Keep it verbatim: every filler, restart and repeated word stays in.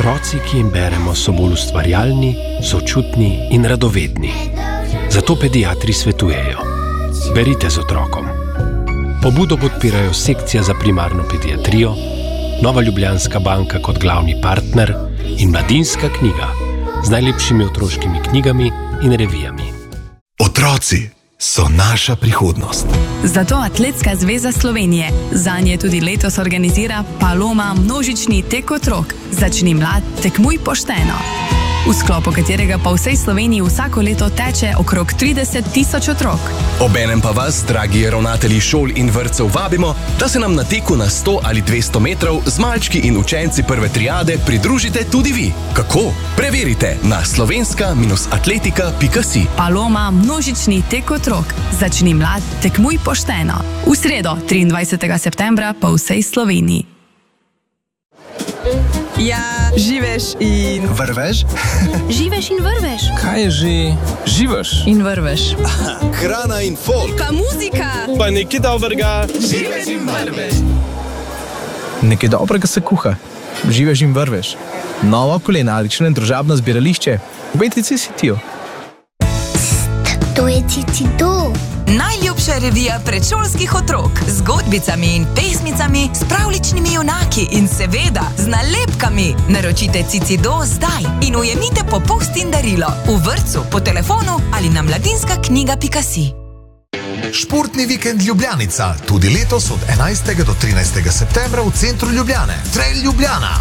Otroci, ki jim beremo, so bolj ustvarjalni, sočutni in radovedni. Zato pediatri svetujejo: berite z otrokom. Pobudo podpirajo Sekcija za primarno pediatrijo, Nova Ljubljanska banka kot glavni partner in Mladinska knjiga z najlepšimi otroškimi knjigami in revijami. Otroci so naša prihodnost. Zato Atletska zveza Slovenije zanje tudi letos organizira Paloma množični tek otrok. Začni mlad, tekmuj pošteno. V sklopu katerega pa v vsej Sloveniji vsako leto teče okrog trideset tisoč otrok. Obenem pa vas, dragi ravnatelji šol in vrtcev, vabimo, da se nam na teku na sto ali dvesto metrov z malčki in učenci prve triade pridružite tudi vi. Kako? Preverite na slovenska atletika pika si. Paloma množični tek otrok. Začni mlad, tekmuj pošteno. V sredo, triindvajsetega septembra pa v vsej Sloveniji. Ja, živeš in vrveš? Živeš in vrveš. Kaj je že? Živeš in vrveš. Hrana in folk. Pa muzika. Pa nekaj dobrega. Živeš in vrveš. Nekaj dobrega se kuha. Živeš in vrveš. Novo kulinarično in družabno zbirališče v Bejtici Cityju. To je Cicido. Najljubša revija predšolskih otrok z zgodbicami in pesmicami, s pravličnimi junaki in seveda z nalepkami. Naročite Cicido zdaj in ujemite popust in darilo v vrtcu, po telefonu ali na mladinska knjiga pika si. Športni vikend Ljubljanica, tudi letos od enajstega do trinajstega septembra v centru Ljubljane. Trail Ljubljana.